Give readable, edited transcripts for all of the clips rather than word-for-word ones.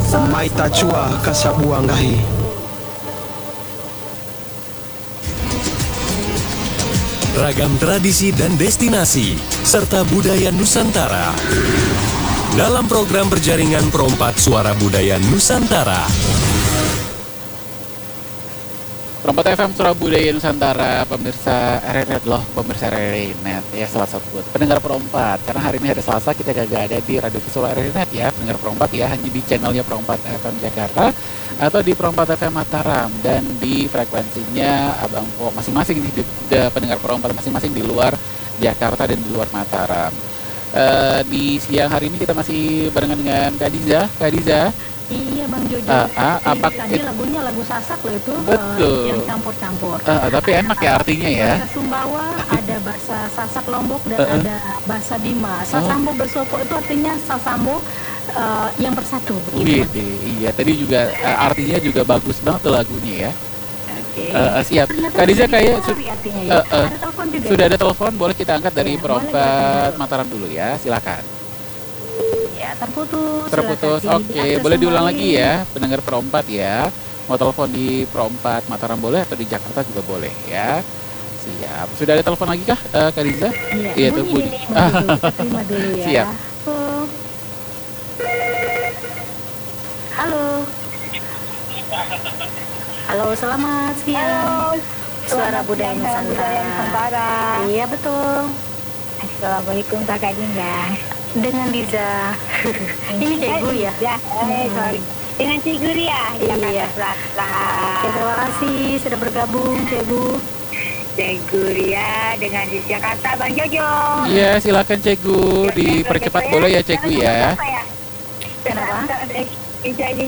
Maita Chua Kasabuangahi. Ragam tradisi dan destinasi serta budaya Nusantara dalam program berjaringan Perompak Suara Budaya Nusantara. Perompak FM Suara Budaya Nusantara, pemirsa RRNet loh, pemirsa RRNet ya, salah satu buat pendengar Perompak. Karena hari ini hari Selasa kita gak ada di radio visual RRNet ya, pendengar Perompak ya, hanya di channelnya Perompak FM Jakarta atau di Perompak FM Mataram, dan di frekuensinya Abang Po masing-masing di pendengar Perompak masing-masing di luar Jakarta dan di luar Mataram. Di siang hari ini kita masih barengan dengan Kak Diza. Iya Bang Jojo. Tadi lagunya lagu Sasak loh itu. Betul. Yang campur-campur. Tapi enak ya artinya ya. Bahasa Sumbawa ada bahasa Sasak Lombok dan ada bahasa Bima. Sasambo bersopo itu artinya Sasambo yang bersatu. Gitu. Iya, tadi juga artinya juga bagus banget tuh lagunya ya. Siap. Kak Diza kayak sudah ada telepon, boleh kita angkat dari Perompak Mataram dulu ya, silakan. Ya, terputus. Oke, boleh diulang lagi ya, pendengar Perompak ya. Mau telepon di Perompak Mataram boleh atau di Jakarta juga boleh ya. Siap. Sudah ada telepon lagi kah, Kak Diza? Iya, tuh bunyi. Terima dulu ya. Siap. Halo, selamat siang. Suara Budaya Nusantara. Iya, betul. Assalamualaikum Kakak Dinda. Dengan Diza. Ini Cikgu ya? Sorry. Dengan Cikgu Ria. Iya. Terima kasih sudah bergabung Cikgu. Cikgu Ria dengan di Jakarta, Bang Jojo. Iya, silakan Cikgu, dipercepat boleh ya Cikgu ya. Kenapa? Jadi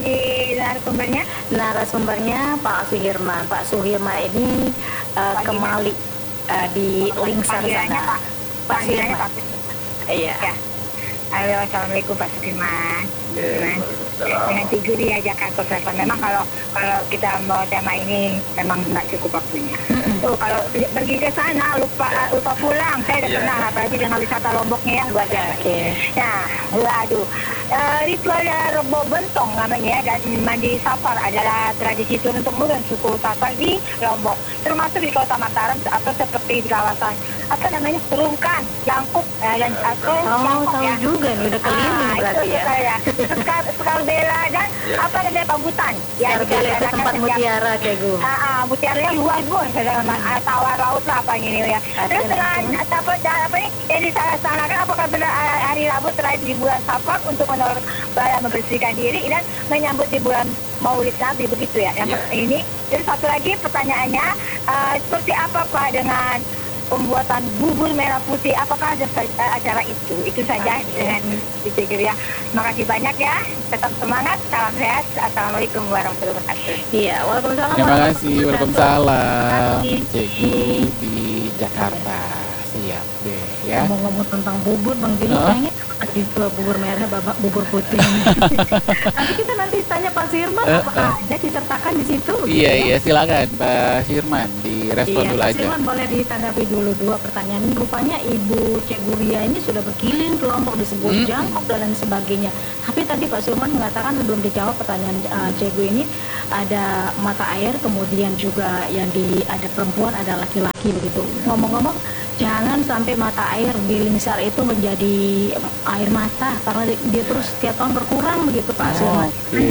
narasumbernya Pak Suhirman. Pak Suhirman ini kembali di Lingsar sana. Pak Suhirman. Iya. Halo, assalamualaikum Pak Sudirman. Dengan Cikgu Ria Jakarta Selatan. Memang kalau kita mau tema ini memang nggak cukup waktunya. Kalau pergi ke sana lupa pulang. Saya udah pernah, apalagi dengan wisata Lomboknya yang luar biasa. Nah, waduh, ritual Rebo Bentong namanya ya, dan mandi safar adalah tradisi turun temurun suku Tatar di Lombok, termasuk di Kota Mataram atau seperti di kawasan Serungkan, Jangkuk dan atau Jangkuk tahu ya. juga nih, udah keliling berarti ya. Skarbela dan apa namanya Pabutan. Skarbela itu tempat mutiara Cikgu. Mutiaranya luas pun, tawar laut lah apa ini ya. Terus dengan apa nih yang dilaksanakan apakah benar hari Rabu terakhir di bulan Safar untuk membersihkan diri dan menyambut di bulan Maulid Nabi, begitu ya. Yang ini. Terus satu lagi pertanyaannya, seperti apa Pak dengan pembuatan bubur merah putih, apakah ada acara itu? Itu saja dengan Cikgu ya. Makasih banyak ya, tetap semangat, salam sehat, assalamualaikum warahmatullahi wabarakatuh. Iya, waalaikumsalam. Terima kasih, waalaikumsalam Cikgu di Jakarta. Siap deh ya. Ngomong-ngomong tentang bubur, Bang Jilo kayaknya di bubur merah, babak bubur putih. Tapi kita nanti tanya Pak Sirman apakah ada disertakan di situ? Iya, silakan Pak Sirman direspon dulu aja. Pak Sirman boleh ditanggapi dulu dua pertanyaan. Rupanya Ibu Cikgu Ria ini sudah berkeliling ke Lombok, disebut Jangkok dan lain sebagainya. Tapi tadi Pak Sirman mengatakan belum dijawab pertanyaan Cikgu ini, ada mata air, kemudian juga yang ada perempuan, ada laki-laki begitu. Ngomong-ngomong, jangan sampai mata air di Lingsar itu menjadi air mata karena dia terus setiap tahun berkurang begitu Pak Sirman.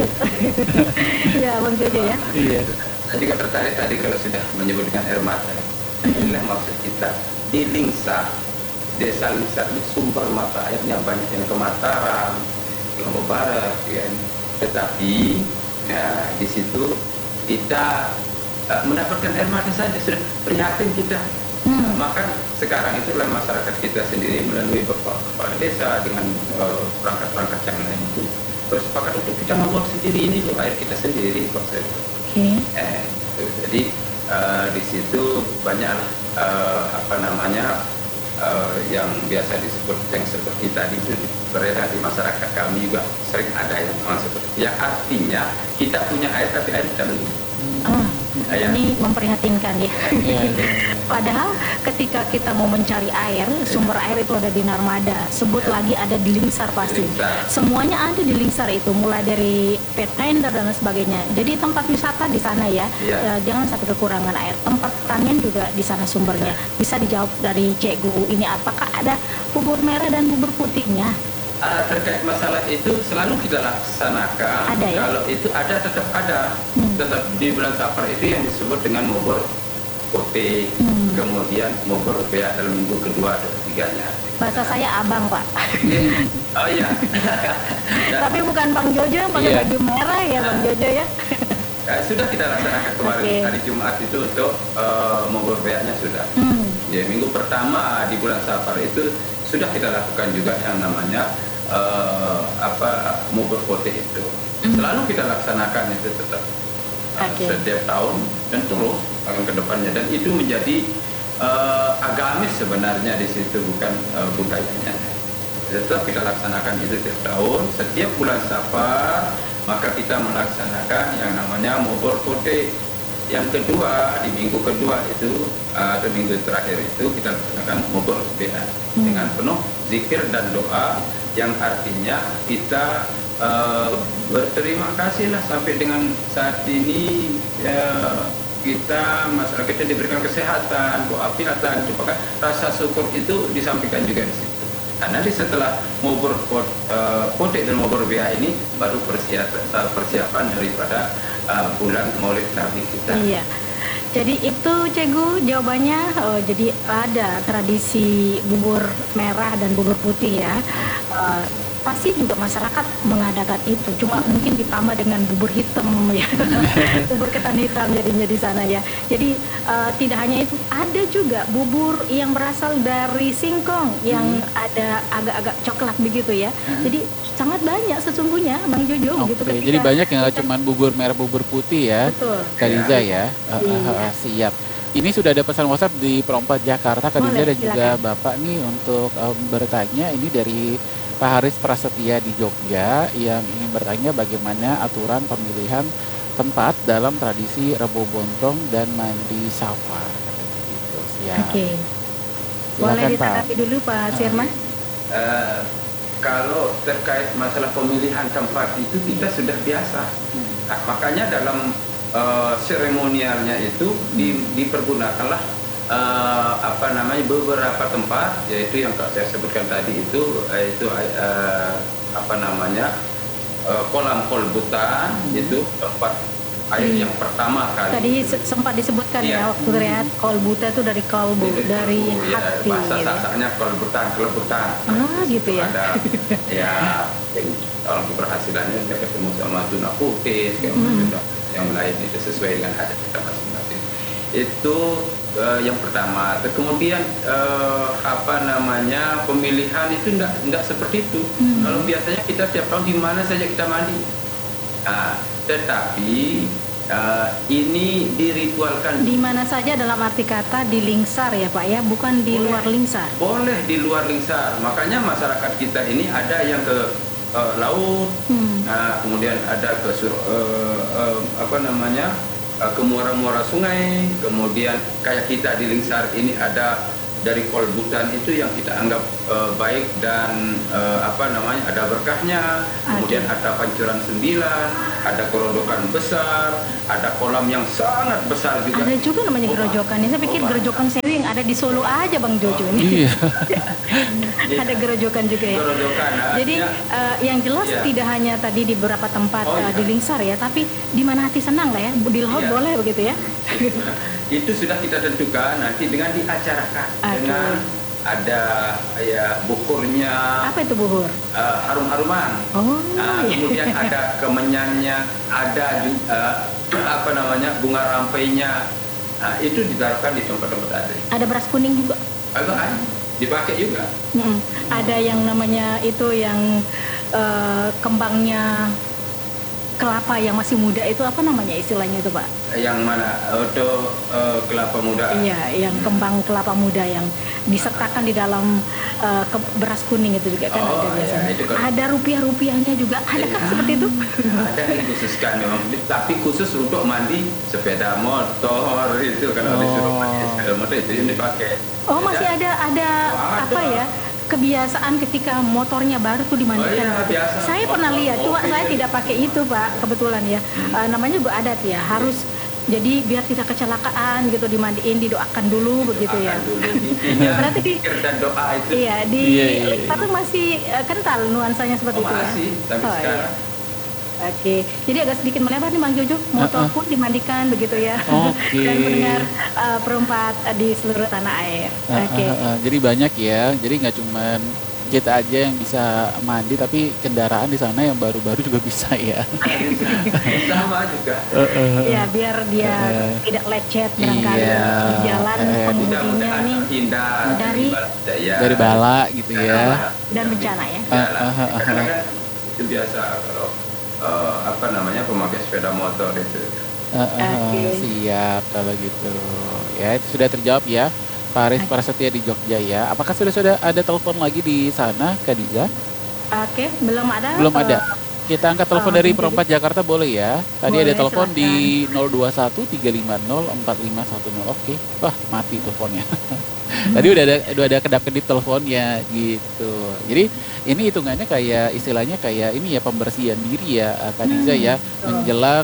Ya Bang Jojo ya. Iya. Saya juga tertarik tadi kalau sudah menyebutkan air mata. Inilah maksud kita di Lingsar, desa Lingsar di sumber mata airnya banyak yang ke Mataram, Lombok Barat, ya. Tetapi ya, di situ kita mendapatkan air mata saja sudah prihatin kita. Maka sekarang itulah masyarakat kita sendiri melalui kepala desa dengan perangkat-perangkat yang lain itu bersepakat untuk kita membuat sendiri ini loh, air kita sendiri kok. Jadi di situ banyak yang biasa disebut yang seperti tadi itu beredar di masyarakat kami juga sering ada yang seperti yang artinya kita punya air tapi air kita belum. Ini memprihatinkan ya. Iya. Padahal ketika kita mau mencari air, sumber air itu ada di Narmada. Sebut lagi ada di Lingsar pasti. Lingsar. Semuanya ada di Lingsar itu, mulai dari pet tender dan lain sebagainya. Jadi tempat wisata di sana ya. Iya. Jangan sampai kekurangan air. Tempat pertanian juga di sana sumbernya. Bisa dijawab dari Cek Guru ini, apakah ada bubur merah dan bubur putihnya? Terkait masalah itu selalu kita laksanakan. Ada ya? Kalau itu ada, tetap ada. Tetap di bulan Safar itu yang disebut dengan mubur putih, kemudian mubur beak dalam minggu kedua atau ketiganya. Bahasa saya abang, Pak. Oh iya. Dan, Tapi bukan Bang Jojo yang pakai Iya. baju merah ya, Bang Jojo ya. sudah kita laksanakan kemarin Oke. hari Jumat itu untuk mubur beaknya sudah. Ya, minggu pertama di bulan Safar itu sudah kita lakukan juga yang namanya mubur putih itu. Selalu kita laksanakan itu tetap setiap tahun dan terus akan ke depannya, dan itu menjadi agamis sebenarnya di situ, bukan budayanya. Tetap kita laksanakan itu setiap tahun, setiap bulan Safar maka kita melaksanakan yang namanya mubur putih. Yang kedua, di minggu kedua itu atau minggu terakhir itu kita laksanakan mubur beak dengan penuh zikir dan doa, yang artinya kita berterima kasih lah sampai dengan saat ini kita, masyarakat kita diberikan kesehatan, walafiatan, rasa syukur itu disampaikan juga di situ. Nah, nanti setelah mubur putih dan mubur beak ini baru persiapan daripada bulan Maulid Nabi kita. Iya. Jadi itu Cegu jawabannya. Jadi ada tradisi bubur merah dan bubur putih ya. Pasti juga masyarakat mengadakan itu, cuma mungkin ditambah dengan bubur hitam ya. Bubur ketan hitam jadinya di sana ya. Jadi tidak hanya itu, ada juga bubur yang berasal dari singkong yang ada agak-agak coklat begitu ya. Jadi sangat banyak sesungguhnya Bang Jojo Oke, gitu. ketika jadi banyak yang nggak kita- cuma bubur merah bubur putih ya, Betul. Kadiza ya. Iya. Siap. Ini sudah ada pesan WhatsApp di Perompak Jakarta, Kadiza, Boleh, dan juga silakan. Bapak nih untuk bertanya. Ini dari Pak Haris Prasetya di Jogja yang ingin bertanya bagaimana aturan pemilihan tempat dalam tradisi Rebo Bontong dan mandi Safar. Gitu. Siap. Oke. Boleh Silakan, Pak. ditanggapi dulu Pak Sirman? Kalau terkait masalah pemilihan tempat itu kita sudah biasa. Nah, makanya dalam seremonialnya itu dipergunakanlah beberapa tempat, yaitu yang saya sebutkan tadi itu kolam kolbutan, itu tempat air yang pertama kali. Tadi sempat disebutkan Iya. ya waktu lihat kolbuta itu dari kolbu, dari hati bahasa gitu. Sasaknya kelebutan. Gitu ya. Ada ya yang orang keberhasilannya dia ketemu sama tuna putih, yang lain itu sesuai dengan adat kita masing-masing. Itu yang pertama. Kemudian pemilihan itu enggak seperti itu. Kalau biasanya kita tiap tahun di mana saja kita mandi. Nah, tetapi ini diritualkan. Di mana saja dalam arti kata di Lingsar ya Pak ya, bukan di luar Lingsar. Boleh di luar Lingsar. Makanya masyarakat kita ini ada yang ke laut, nah, kemudian ada ke ke muara-muara sungai, kemudian kayak kita di Lingsar ini ada dari kolbutan itu yang kita anggap baik dan ada berkahnya, kemudian ada pancuran 9, ada gerojokan besar, ada kolam yang sangat besar juga. Ada juga namanya gerojokan. Saya pikir gerojokan sewu yang ada di Solo aja Bang Jojo ini. Iya. Ada gerojokan juga ya. Gerojokan, Jadi yang jelas iya. tidak hanya tadi di beberapa tempat Iya. di Lingsar ya, tapi di mana hati senang lah ya. Di laut Iya. boleh begitu ya. Itu sudah kita tentukan nanti dengan diacarakan, dengan ada ya bukurnya, Apa itu buhur? harum-haruman. Oh, Nah, iya. kemudian ada kemenyannya, ada bunga rampainya. Nah, itu ditaruhkan di tempat-tempat adat. Ada beras kuning juga. Ada dipakai juga. Ada yang namanya itu yang kembangnya kelapa yang masih muda itu apa namanya istilahnya itu Pak? Yang mana? Untuk kelapa muda. Iya, yang kembang kelapa muda yang disertakan di dalam beras kuning itu juga kan ada biasanya. Ya, itu kan. Ada rupiah-rupiahnya juga, adakah seperti itu? Ada dikhususkan memang, tapi khusus untuk mandi sepeda motor itu kalau disuruh mandi sepeda motor itu yang dipakai. Oh, masih ada apa ya? Kebiasaan ketika motornya baru tuh dimandikan. Oh, iya, biasa. Saya pernah lihat, cuma saya tidak pakai itu Pak, kebetulan ya. Namanya juga adat ya, harus jadi biar tidak kecelakaan gitu dimandiin, didoakan dulu begitu ya. Berarti di dan doa itu. Iya, tapi masih kental nuansanya seperti itu ya. Masih, tapi sekarang. Oke, jadi agak sedikit melebar nih Bang Jojo, motor pun dimandikan begitu ya. Oke. Dan pendengar perempat di seluruh tanah air. Oke. Jadi banyak ya, jadi nggak cuman kita aja yang bisa mandi, tapi kendaraan di sana yang baru-baru juga bisa ya. Sama juga. Ya biar dia tidak lecet barangkali di jalan pengemudinya ini dari bala gitu ya. Dan bencana ya. Karena kan itu biasa kalau pemakai sepeda motor itu. Siap kalau gitu. Ya itu sudah terjawab ya. Faris Prasetya di Jogja ya. Apakah sudah ada telepon lagi di sana, Khadijah? Oke, belum ada. Belum ada. Kita angkat telepon dari Perempat Jakarta boleh ya. Tadi boleh, ada telepon silakan. di 021 350 4510. Oke. Wah, mati teleponnya. Tadi udah ada kedap-kedip teleponnya gitu. Jadi ini hitungannya kayak istilahnya kayak ini ya, pembersihan diri ya, Khadijah ya, menjelang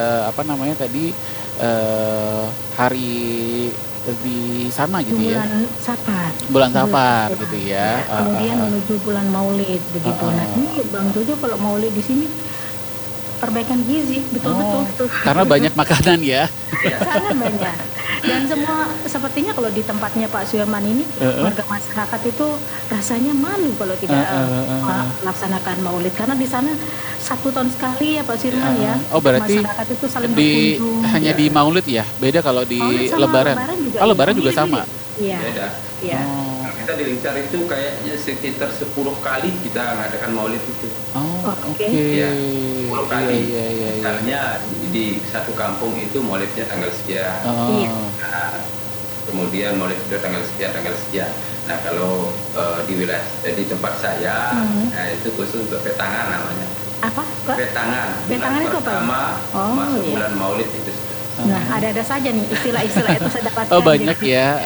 hari di sana gitu ya. Bulan Safar gitu ya. Kemudian menuju bulan Maulid begitu. Nah, ini Bang Jojo kalau Maulid di sini perbaikan gizi betul. Karena banyak makanan ya. Sangat banyak. Dan semua sepertinya kalau di tempatnya Pak Suirman ini warga masyarakat itu rasanya malu kalau tidak melaksanakan Maulid, karena di sana 1 tahun sekali ya Pak Suirman ya. Oh, berarti masyarakat itu saling berkunjung. hanya di Maulid ya? Beda kalau di Lebaran. Lebaran juga sama. Iya. Beda. Iya. Kita di Lingsar itu kayaknya sekitar 10 kali kita mengadakan Maulid itu. Oke. Ya, 10 kali. Iya. Misalnya di satu kampung itu Maulidnya tanggal sekian. Nah, kemudian Maulid itu tanggal sekian. Nah, kalau di wilayah di tempat saya, nah, itu khusus untuk petangan namanya. Apa? Petangan. Petangan itu apa? Pertama masuk bulan Maulid itu. Nah, ada saja nih istilah-istilah itu saya dapatkan. Oh, banyak gitu. ya.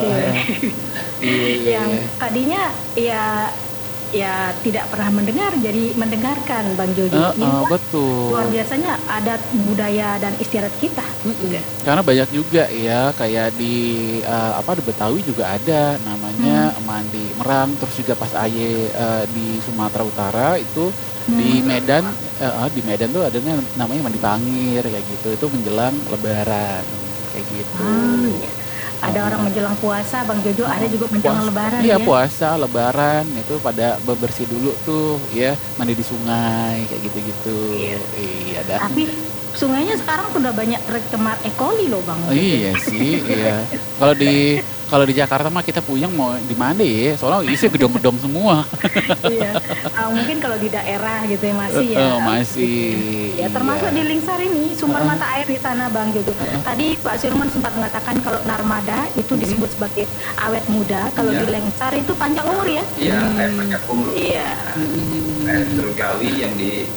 Yang tadinya ya tidak pernah mendengar, jadi mendengarkan Bang Jojo. Betul. Luar biasanya adat budaya dan istiadat kita. Karena banyak juga ya, kayak di di Betawi juga ada namanya mandi merang, terus juga pas aye di Sumatera Utara itu di Medan tuh adanya namanya mandi pangir kayak gitu, itu menjelang Lebaran kayak gitu. Ada orang menjelang puasa, Bang Jojo, ada juga menjelang Lebaran ya. Iya, puasa, Lebaran itu pada bebersih dulu tuh ya, mandi di sungai kayak gitu-gitu. Iya dah. Tapi sungainya sekarang sudah banyak tercemar E. coli loh Bang. Iya sih, iya. Kalau di Jakarta mah kita puyeng mau di mana ya? Soalnya isi gedong-gedong semua. Iya. Mungkin kalau di daerah gitu ya masih ya. Masih. Ya termasuk di Lingsar ini sumber mata air di sana Bang Jojo. Tadi Pak Suirman sempat mengatakan kalau Narmada itu disebut sebagai awet muda, kalau di Lingsar itu panjang umur ya. Iya, air panjang umur. Iya. Air surgawi yang di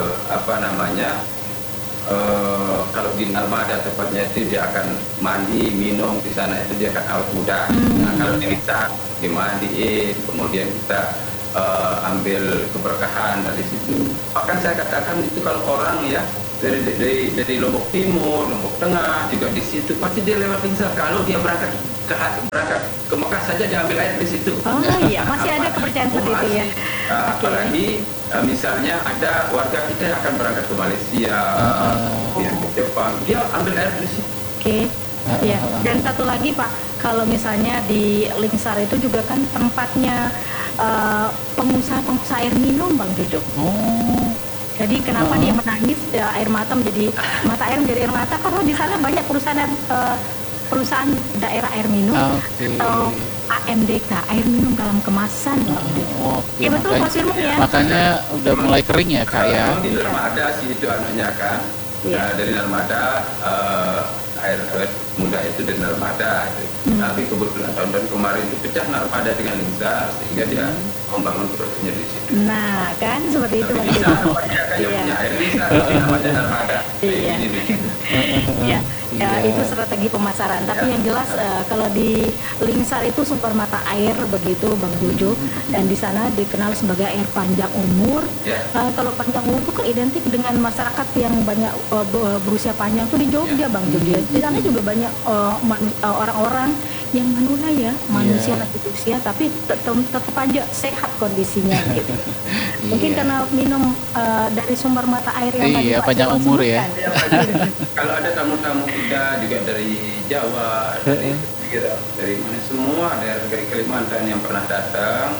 kalau di Narmada tepatnya itu dia akan mandi, minum di sana itu dia akan awet muda. Nah, kalau di Lingsar dimandiin, kemudian kita ambil keberkahan dari situ. Bahkan saya katakan itu kalau orang ya dari Lombok Timur, Lombok Tengah juga di situ pasti dia lewat Lingsar. Kalau dia berangkat ke Mekah saja diambil air di situ. Oh iya, masih ada kepercayaan seperti itu ya. Apalagi misalnya ada warga kita yang akan berangkat ke Malaysia, ke Jepang, dia ambil air di situ. Oke. Ya, dan satu lagi Pak, kalau misalnya di Lingsar itu juga kan tempatnya pengusaha air minum Bang Jojo. Jadi kenapa dia menangis air mata menjadi air mata, karena di sana banyak perusahaan perusahaan daerah air minum atau AMDK, air minum dalam kemasan. Oke, Ya betul Pak Firman ya. makanya udah mulai kering ya Kak ya. Di Narmada sih itu anunya kan. Iya. Dari Narmada air muda itu dari Narmada. Tapi kebetulan tahun kemarin itu pecah Narmada dengan Lingsar sehingga dia membangun prosesnya di situ. Nah, kan seperti itu Pak Bisa, Firman. dia kan yang Iya. punya air Lingsar, tapi namanya Narmada. Iya. Ini bikin. Ya, Iya. itu strategi pemasaran. Tapi yang jelas kalau di Lingsar itu sumber mata air begitu Bang Jojo, dan di sana dikenal sebagai air panjang umur. Ya. Kalau panjang umur itu kan identik dengan masyarakat yang banyak berusia panjang tuh di Jogja Bang Jojo. Di sana juga banyak orang-orang yang manula ya, manusia lanjut usia tapi tetap aja sehat kondisinya gitu. Mungkin Iya. karena minum dari sumber mata air yang tadi Iya, Pak panjang Firman umur ya. sebutkan. Kalau ada tamu-tamu kita juga dari Jawa, dari mana semua, dari Kalimantan yang pernah datang.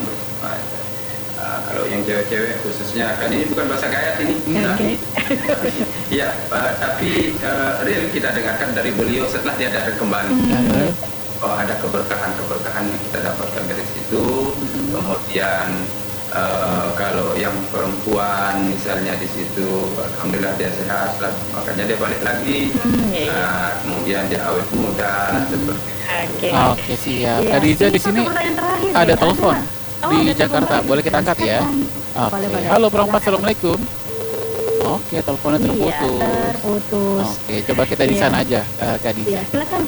Kalau yang cewek-cewek khususnya, kan ini bukan bahasa gayat ini. Oke. Ya, tapi real kita dengarkan dari beliau setelah dia datang kembali. Oh, ada keberkahan-keberkahan yang kita dapatkan dari situ. Kemudian kalau yang perempuan misalnya di situ, alhamdulillah dia sehat, makanya dia balik lagi. Kemudian dia awet muda, seperti itu. Oke, siap. Iya. Kak Diza di Ini sini satu pertanyaan terakhir ada ya, telepon Oh, di ada Jakarta. telepon. Boleh kita angkat ya? Oke. Boleh. Halo perempat, assalamualaikum. Oke, teleponnya Iya, terputus. terputus. Oke, coba kita di Iya. sana aja, Kak Diza. Ya, silakan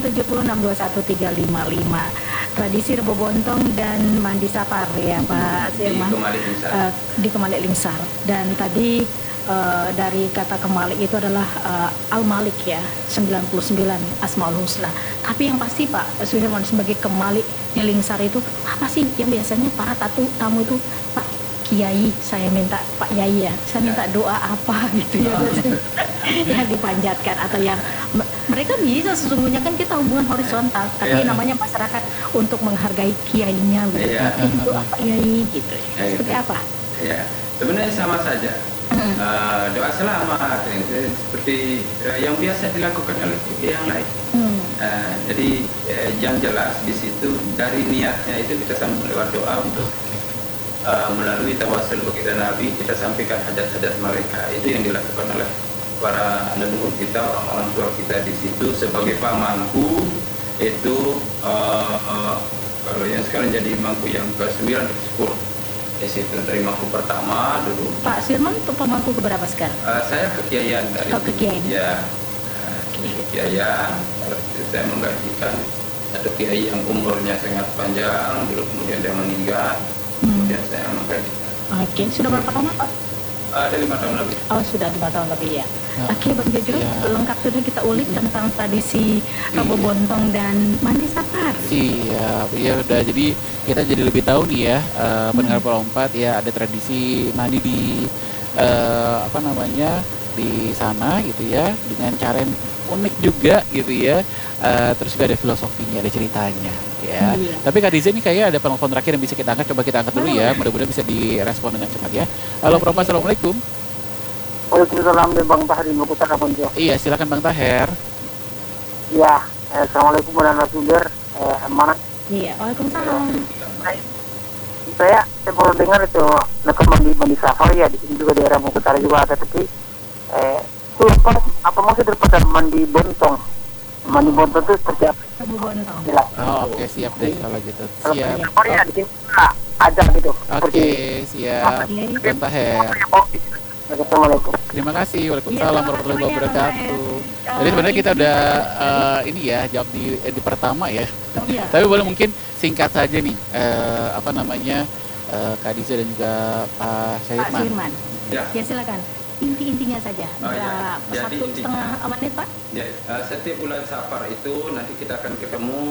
0370621355. Tradisi Rebo Bontong dan Mandi Sapar ya Pak Di Firman. Kemalik Lingsar. Di Kemalik Lingsar. Dan tadi dari kata Kemalik itu adalah Al-Malik ya, 99 Asmaul Husna. Tapi yang pasti Pak Firman sebagai Kemalik di Lingsar itu apa sih yang biasanya para tamu itu Pak Kiai, saya minta Pak Yai ya, saya minta doa apa gitu ya yang dipanjatkan atau yang mereka bisa sesungguhnya kan kita hubungan horizontal, tapi namanya masyarakat untuk menghargai kiainya gitu. Iya. Doa Pak Yai gitu. Seperti apa? Ya, sebenarnya sama saja. Doa selamat seperti yang biasa dilakukan oleh yang lain. Jadi yang jelas di situ dari niatnya itu kita sambung lewat doa untuk melalui tawassul kepada Nabi, kita sampaikan hajat-hajat mereka. Itu yang dilakukan oleh para leluhur kita, orang-orang tua kita di situ sebagai pamangku. Itu kalau yang sekarang jadi mangku yang ke-9 ke 10. Di situ dari mangku pertama dulu. Pak Firman untuk pemangku keberapa sekarang? Saya kekiaian dari Kekiaian. ya, kekiaian. Kalau itu saya menggajikan satu kiai yang umurnya sangat panjang, dulu kemudian dia meninggal, kemudian saya menggajikan. Oke, sudah berapa lama Pak? Ada 5 tahun lebih. Oh sudah 5 tahun lebih ya. Oke Bang Jojo, Ya. lengkap sudah kita ulik tentang tradisi Rebo Bontong dan Mandi Sapar. Iya, ya udah, jadi kita jadi lebih tahu nih ya, pendengar perempat ya, ada tradisi mandi di di sana gitu ya, dengan cara yang unik juga gitu ya. Terus juga ada filosofinya, ada ceritanya ya. Iya. Tapi Kak Diza ini kayaknya ada penelpon terakhir yang bisa kita angkat, coba kita angkat dulu ya, mudah-mudahan bisa direspon dengan cepat ya. Halo perempat, assalamualaikum. Waalaikumsalam Bang Tahri Mokutara Bonjo. Iya, silakan Bang Taher. Iya, assalamualaikum warahmatullahi wabarakatuh. Iya, waalaikumsalam. Saya baru dengar itu nakam mandi safari ya, di sini juga daerah Mokutara juga ada, tapi itu apa maksud daripada mandi bontong? Mandi bontong itu seperti apa? Rebo Bontong. Jelas. Oh, oke, siap deh kalau gitu. Kalau Siap. mandi safari ya di sini ada gitu. Oke, siap. Bang Taher. Assalamualaikum. Terima kasih. Waalaikumsalam Iya, warahmatullahi sama-sama ya, wabarakatuh. Bang Jadi sebenarnya kita udah ini ya, jawab di pertama ya. Iya. Tapi boleh mungkin singkat saja nih, Kak Diza dan juga Pak Pak Syahirman. Firman. Ya. Ya silakan. Intinya saja. Oh, ya. Jadi Satu intinya. setengah menit Pak. Ya, setiap bulan Safar itu nanti kita akan ketemu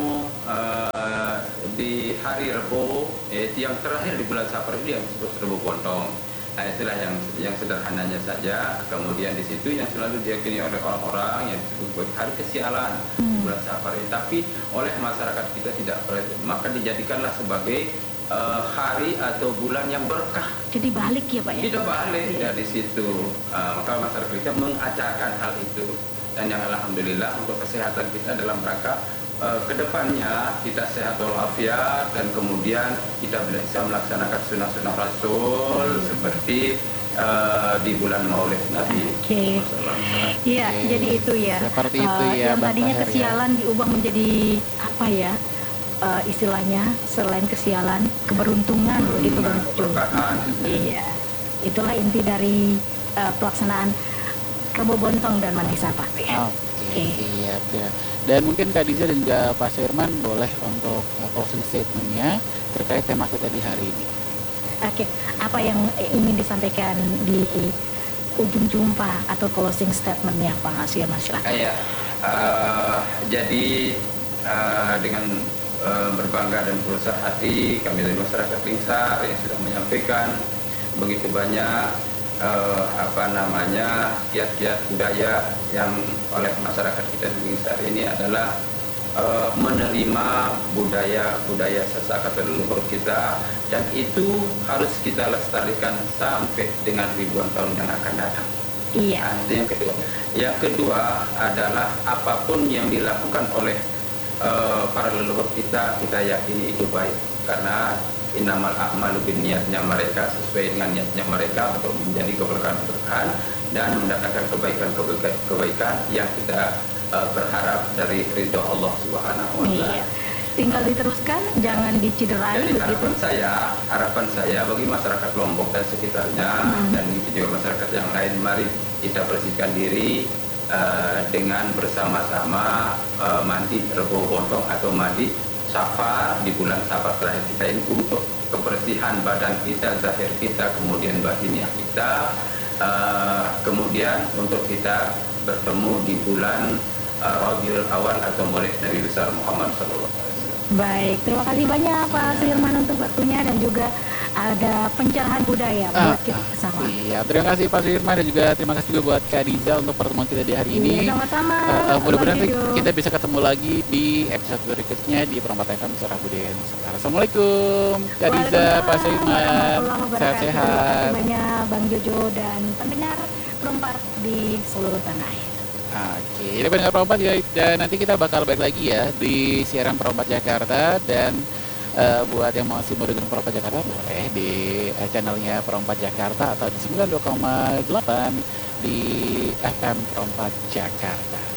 di hari Rebo, yang terakhir di bulan Safar itu yang disebut Rebo Bontong. Nah, itulah yang sederhananya saja. Kemudian di situ yang selalu diyakini oleh orang-orang yang disebut sebagai hari kesialan di bulan Safar ini. Tapi oleh masyarakat kita tidak boleh, maka dijadikanlah sebagai hari atau bulan yang berkah. Jadi balik ya Pak ya. Tidak balik ya di situ. Maka masyarakat kita mengajarkan hal itu. dan yang alhamdulillah untuk kesehatan kita dalam rangka kedepannya kita sehat walafiat, dan kemudian kita bisa melaksanakan sunnah-sunnah Rasul seperti di bulan Maulid Nabi. Oke. Iya, jadi itu ya. Seperti itu ya, yang Bang tadinya Tahir, ya. kesialan diubah menjadi apa ya? Istilahnya selain kesialan, keberuntungan begitu Bang Jojo. Berkahan. Iya. Itulah inti dari pelaksanaan Rebo Bontong dan Mandi Sapa ya. Oke, siap ya. Dan mungkin Kak Diza dan juga Pak Firman boleh untuk closing statement-nya terkait tema kita di hari ini. Oke, apa yang ingin disampaikan di ujung jumpa atau closing statement-nya Pak Firman, silakan. Ya, jadi dengan berbangga dan berbesar hati kami dari masyarakat Lingsar yang sudah menyampaikan begitu banyak kiat-kiat budaya yang oleh masyarakat kita di Lingsar ini adalah menerima budaya sesaka leluhur kita, dan itu harus kita lestarikan sampai dengan ribuan tahun yang akan datang. Iya. Itu yang kedua. Yang kedua adalah apapun yang dilakukan oleh para leluhur kita yakini itu baik, karena innamal a'malu binniyatnya mereka sesuai dengan niatnya mereka untuk menjadi keberkahan dan mendatangkan kebaikan yang kita berharap dari ridho Allah Subhanahu wa taala. Iya. Tinggal diteruskan, jangan diciderai Jadi begitu. harapan saya bagi masyarakat Lombok dan sekitarnya dan juga masyarakat yang lain, mari kita bersihkan diri dengan bersama-sama mandi Rebo Bontong atau mandi Safar di bulan Safar terakhir kita ini untuk kebersihan badan kita, zahir kita, kemudian batinnya kita, kemudian untuk kita bertemu di bulan Rabiul Awal atau Maulid Nabi besar Muhammad SAW. Baik, terima kasih banyak Pak Firman untuk waktunya dan juga ada pencerahan budaya buat kita bersama. Iya, terima kasih Pak Firman dan juga terima kasih juga buat Kak Diza untuk pertemuan kita di hari ini. Iya, sama-sama. Mudah-mudahan Bang Jojo. kita bisa ketemu lagi di episode berikutnya di Perempat FM Suara Budaya Nusantara. Assalamualaikum Kak Diza, Pak Firman, sehat-sehat. Terima kasih banyak Bang Jojo dan pendengar Perempat di seluruh tanah air. Oke, ini pendengar Perempat ya, dan nanti kita bakal balik lagi ya di siaran Perempat Jakarta, dan buat yang masih mau dengerin Perempat Jakarta boleh di channelnya Perempat Jakarta atau di 92,8 di FM Perempat Jakarta.